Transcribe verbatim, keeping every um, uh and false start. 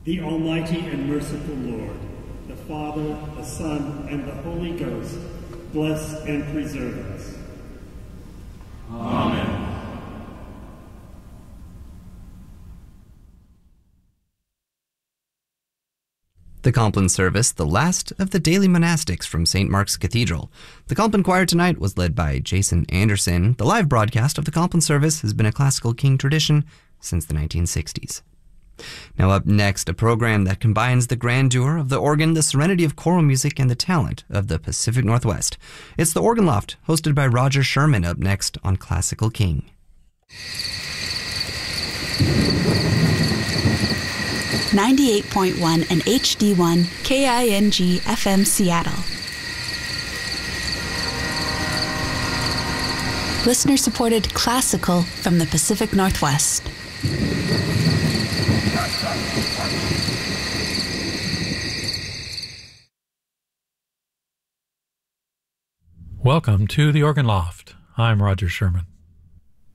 The Almighty and merciful Lord, the Father, the Son, and the Holy Ghost, bless and preserve us. Amen. The Compline service, the last of the daily monastics from Saint Mark's Cathedral. The Compline choir tonight was led by Jason Anderson. The live broadcast of the Compline service has been a classical king tradition since the nineteen sixties. Now up next, a program that combines the grandeur of the organ, the serenity of choral music, and the talent of the Pacific Northwest. It's the Organ Loft, hosted by Roger Sherman, up next on Classical King. ninety-eight point one and H D one K I N G F M Seattle. Listener-supported classical from the Pacific Northwest. Welcome to the Organ Loft. I'm Roger Sherman.